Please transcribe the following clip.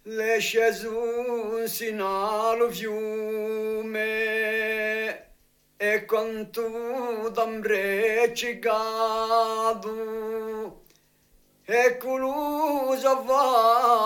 le sceso sino al fiume e con tu d'ambrecicato e culusa va